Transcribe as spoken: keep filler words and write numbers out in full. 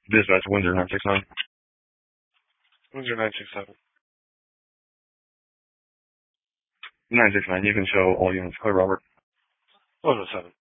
Dispatch Windsor nine six nine. Windsor nine six seven. nine six nine, you can show all units. Clear, Robert. one oh seven.